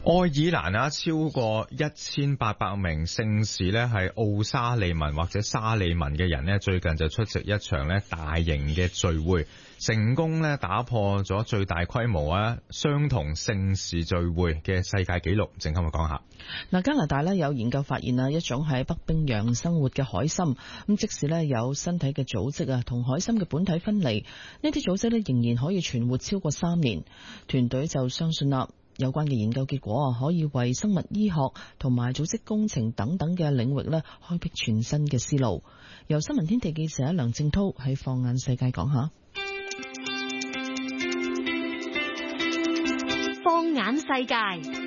愛爾蘭超過1800名姓氏咧係奧沙利文或者沙利文嘅人咧，最近就出席一場咧大型嘅聚會，成功咧打破咗最大規模相同姓氏聚會嘅世界紀錄。陣間我講下。 嗱，加拿大咧有研究發現一種喺北冰洋生活嘅海參，咁即使咧有身體嘅組織同海參嘅本體分離，呢啲組織咧仍然可以存活超過3年。團隊就相信啦，有關嘅研究結果可以為生物醫學同埋組織工程等等嘅領域咧開闢全新嘅思路。由新聞天地記者梁正濤喺放眼世界講下。 放眼世界。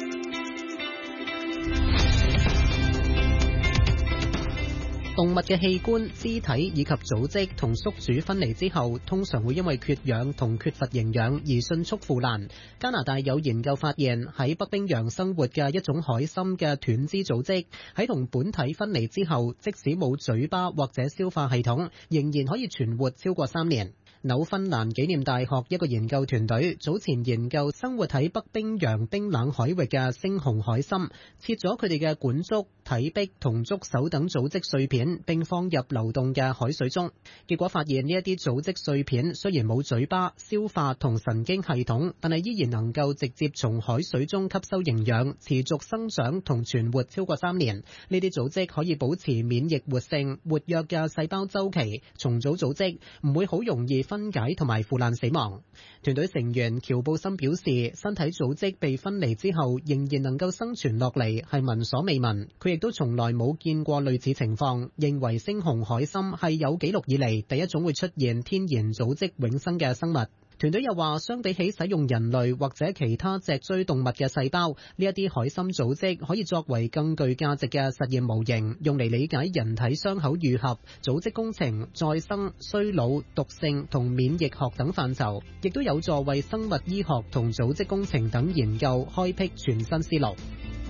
動物嘅器官、肢體以及組織同宿主分離之後，通常會因為缺氧同缺乏營養而迅速腐爛。加拿大有研究發現，喺北冰洋生活嘅一種海參嘅斷肢組織，喺同本體分離之後，即使冇嘴巴或者消化系統，仍然可以存活超過3年。紐芬蘭紀念大學一個研究團隊早前研究生活喺北冰洋冰冷海域嘅猩紅海參，切咗佢哋嘅管足、體壁同觸手等組織碎片，並放入流動嘅海水中。結果發現呢一啲組織碎片雖然冇嘴巴、消化同神經系統，但係依然能夠直接從海水中吸收營養，持續生長同存活超過3年。呢啲組織可以保持免疫活性、活躍嘅細胞週期，重組組織，唔會好容易分解同埋腐爛死亡。團隊成員喬布森表示，身體組織被分離之後仍然能夠生存落嚟係聞所未聞，佢亦都從來冇見過類似情況，認為猩紅海參係有紀錄以嚟第一種會出現天然組織永生嘅生物。團隊又話，相比起使用人類或者其他脊椎動物嘅細胞，呢一啲海參組織可以作為更具價值嘅實驗模型，用嚟理解人體傷口愈合、組織工程、再生、衰老、毒性同免疫學等範疇，亦都有助為生物醫學同組織工程等研究開闢全新思路。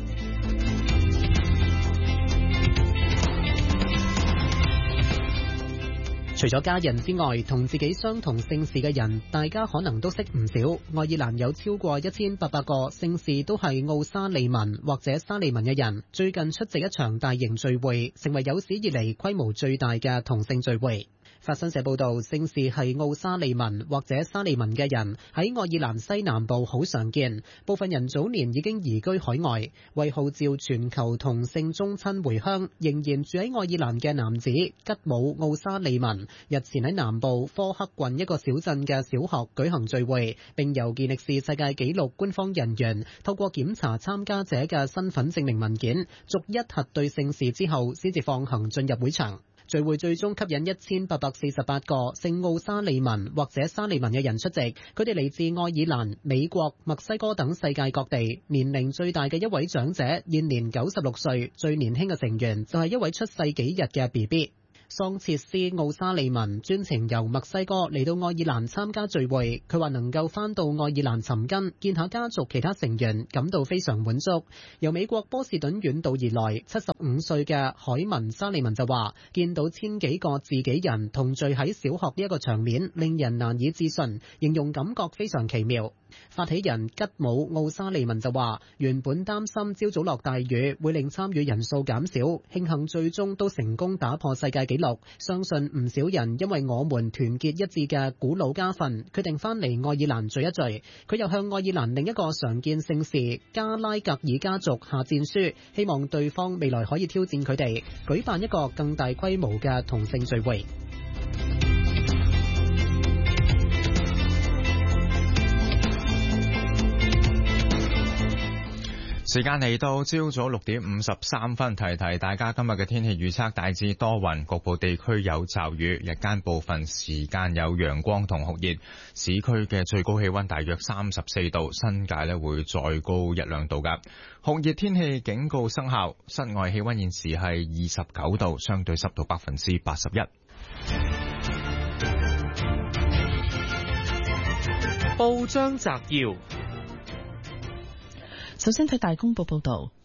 除咗家人之外，同自己相同姓氏嘅人，大家可能都識唔少。愛爾蘭有超過1800個姓氏都係奧沙利文或者沙利文嘅人，最近出席一場大型聚會，成為有史以嚟規模最大嘅同性聚會。法新社報道，姓氏係奧沙利文或者沙利文嘅人喺愛爾蘭西南部好常見，部分人早年已經移居海外。為號召全球同性宗親回鄉，仍然住喺愛爾蘭嘅男子吉姆奧沙利文，日前喺南部科克郡一個小鎮嘅小學舉行聚會，並由健力士世界紀錄官方人員透過檢查參加者嘅身份證明文件，逐一核對姓氏之後，先至放行進入會場。聚會最終吸引1848個姓奧沙利文或者沙利文嘅人出席，佢哋嚟自愛爾蘭、美國、墨西哥等世界各地。年齡最大嘅一位長者現年96歲，最年輕嘅成員就係一位出世幾日嘅 BB。桑切斯奧沙利文專程由墨西哥嚟到愛爾蘭參加聚會，佢話能夠返到愛爾蘭尋根，見下家族其他成員，感到非常滿足。由美國波士頓遠道而來75歲嘅海文沙利文就話，見到1000幾個自己人同聚喺小學呢一個場面，令人難以置信，形容感覺非常奇妙。發起人吉姆奧沙利文就話，原本擔心朝早落大雨會令參與人數減少，慶幸最終都成功打破世界紀錄。相信唔少人因為我們團結一致嘅古老家訓，決定翻嚟愛爾蘭聚一聚。佢又向愛爾蘭另一個常見姓氏加拉格爾家族下戰書，希望對方未來可以挑戰佢哋，舉辦一個更大規模嘅同性聚會。 時間嚟到朝早6:53，提提大家今日嘅天氣預測，大致多雲，局部地區有驟雨，日間部分時間有陽光同酷熱，市區嘅最高氣溫大約34度，新界咧會再高1-2度噶。酷熱天氣警告生效，室外氣溫現時係29度，相對濕度81%。 報章摘要。 首先睇大公報報道，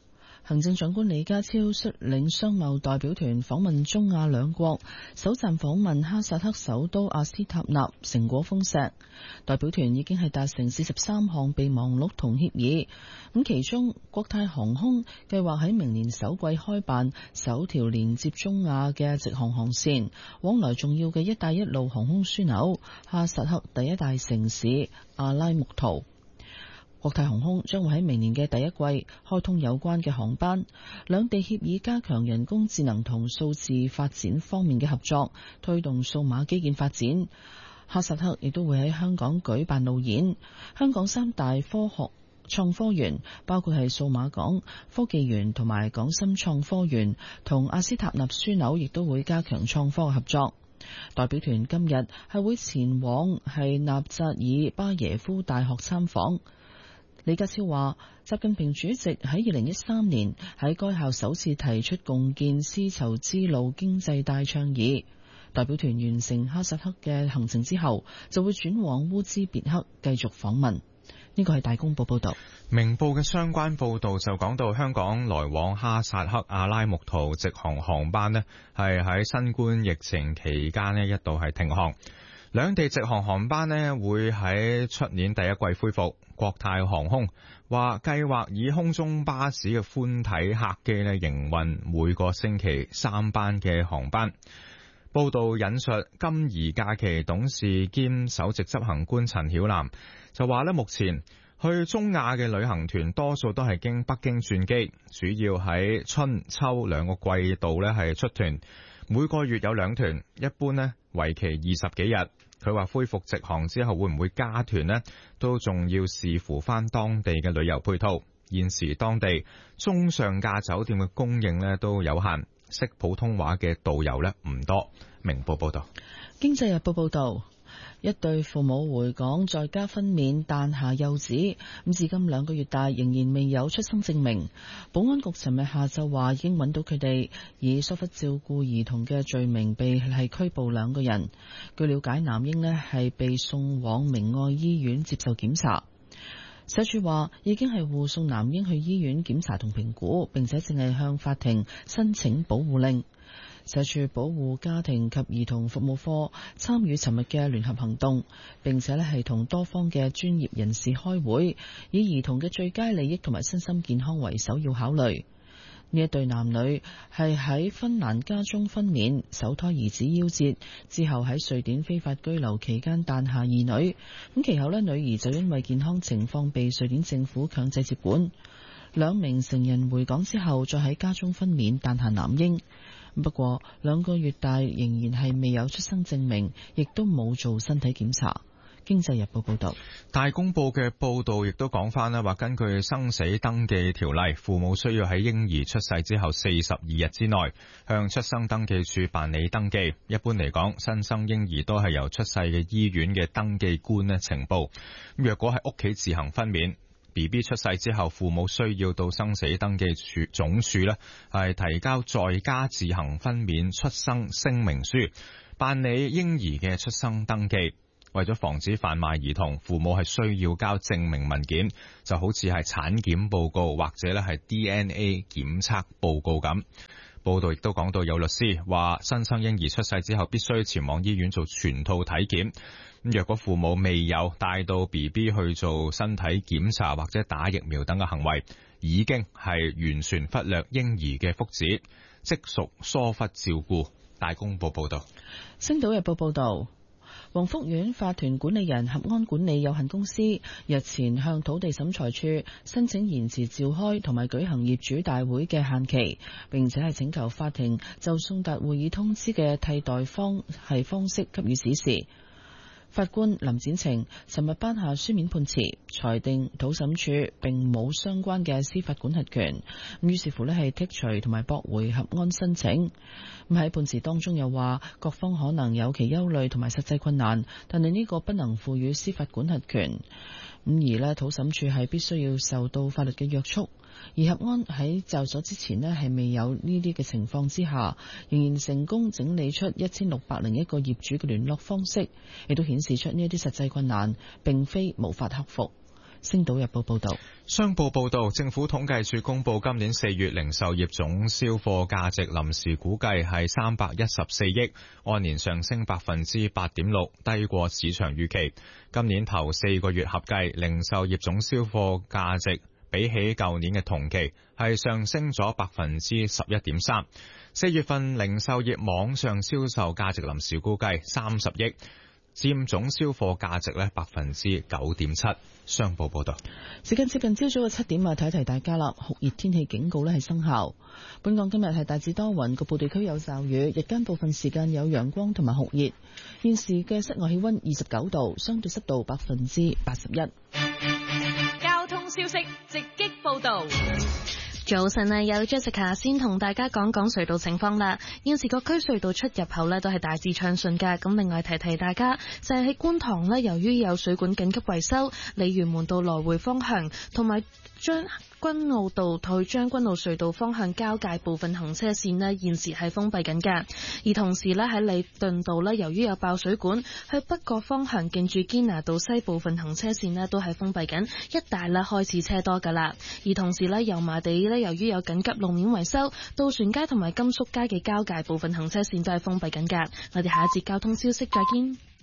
行政長官李家超率領商貿代表團訪問中亞兩國，首站訪問哈薩克首都阿斯塔納，成果豐碩。代表團已經係達成43項備忘錄同協議，咁其中國泰航空計劃喺明年首季開辦首條連接中亞嘅直航航線，往來重要嘅一帶一路航空樞紐哈薩克第一大城市阿拉木圖。國泰航空將會喺明年嘅第一季開通有關嘅航班，兩地協議加強人工智能同數字發展方面嘅合作，推動數碼基建發展。哈薩克亦都會喺香港舉辦路演，香港三大科學創科園，包括係數碼港、科技園同埋港深創科園，同阿斯塔納樞紐亦都會加強創科嘅合作。代表團今日係會前往係納扎爾巴耶夫大學參訪。李家超話，習近平主席喺2013年喺該校首次提出共建絲綢之路經濟帶倡議。代表團完成哈薩克嘅行程之後，就會轉往烏茲別克繼續訪問。呢個係大公報報道。 明報嘅相關報導就講到，香港來往哈薩克阿拉木圖直航航班呢係喺新冠疫情期間呢一度係停航。兩地直航航班呢會喺出年第一季恢復。國泰航空話計劃以空中巴士嘅寬體客機呢營運每個星期3班嘅航班。報道引述金怡假期董事兼首席執行官陳曉南就話呢，目前去中亞嘅旅行團多數都係經北京轉機，主要喺春秋兩個季度呢係出團，每個月有2團，一般呢為期20幾日。佢話恢復直航之後會唔會加團呢，都仲要視乎翻當地嘅旅遊配套。現時當地中上價酒店嘅供應呢都有限，識普通話嘅導遊呢唔多。明報報道。 經濟日報報道，一對父母回港在家分娩誕下幼子，咁至今2個月大，仍然未有出生證明。保安局尋日下晝話已經揾到佢哋，以疏忽照顧兒童嘅罪名被係拘捕2個人。據了解，男嬰呢係被送往明愛醫院接受檢查。社署話已經係護送男嬰去醫院檢查同評估，並且正係向法庭申請保護令。社署保護家庭及兒童服務課參與尋日嘅聯合行動，並且係同多方嘅專業人士開會，以兒童嘅最佳利益同埋身心健康為首要考慮。呢一對男女係喺芬蘭家中分娩，首胎兒子夭折之後喺瑞典非法居留期間誕下2女，咁其後呢，女兒就因為健康情況被瑞典政府強制接管。2名成人回港之後再喺家中分娩誕下男嬰。不過2個月大，仍然係未有出生證明，亦都冇做身體檢查。經濟日報報道。 大公報嘅報道亦都講翻啦，話根據生死登記條例，父母需要喺嬰兒出世之後42日之內向出生登記處辦理登記。一般嚟講，新生嬰兒都係由出世嘅醫院嘅登記官呢呈報。若果喺屋企自行分娩，BB 出世之後，父母需要到生死登記處總署呢係提交在家自行分娩出生聲明書，辦理嬰兒嘅出生登記。為咗防止販賣兒童，父母係需要交證明文件，就好似係產檢報告或者咧係 DNA 檢測報告咁。報道亦都講到，有律師話新生嬰兒出世之後必須前往醫院做全套體檢。若果父母未有帶到 BB 去做身體檢查或者打疫苗等嘅行為，已經係完全忽略嬰兒嘅福祉，即屬疏忽照顧。大公報報道。 星島日報報道，宏福苑法團管理人合安管理有限公司日前向土地審裁處申請延遲召開同埋舉行業主大會嘅限期，並且係請求法庭就送達會議通知嘅替代方式給予指示。法官林展晴尋日頒下書面判詞，裁定土審處並冇相關嘅司法管轄權，於是乎係剔除同埋駁回合安申請。喺判詞當中又話，各方可能有其憂慮同埋實際困難，但係呢個不能賦予司法管轄權。而土審處係必須要受到法律嘅約束，而合安喺就咗之前係未有呢啲嘅情況之下，仍然成功整理出1601個業主嘅聯絡方式，亦都顯示出呢一啲實際困難並非無法克服。 星島日報報道。 商報報道，政府統計處公布今年4月零售業總銷貨價值臨時估計係314億，按年上升8.6%，低過市場預期。今年頭4個月合計，零售業總銷貨價值比起舊年嘅同期係上升咗11.3%。4月份零售業網上銷售價值臨時估計30億。佔總銷貨價值呢9.7%。商報報道。 時間接近朝早嘅7點啊，提大家啦，酷熱天氣警告呢係生效。本港今日係大致多雲，局部地區有驟雨，日間部分時間有陽光同埋酷熱。現時嘅室外氣溫29度，相對濕度81%。 交通消息直擊報道。 早晨啊，有 Jessica 先同大家講講隧道情況啦。現時各區隧道出入口呢都係大致暢順㗎。咁另外提大家，就係喺觀塘呢，由於有水管緊急維修，鯉魚門道來回方向同埋將軍澳道去將軍澳隧道方向交界部分行車線呢，現時係封閉緊㗎。而同時呢，喺禮頓道呢，由於有爆水管，去北角方向近住堅拿道西部分行車線呢都係封閉緊，一帶呢開始車多㗎啦。而同時呢，油麻地呢，由於有緊急路面維修，渡船街同埋甘肅街嘅交界部分行車線都係封閉緊㗎。我哋下一節交通消息再見。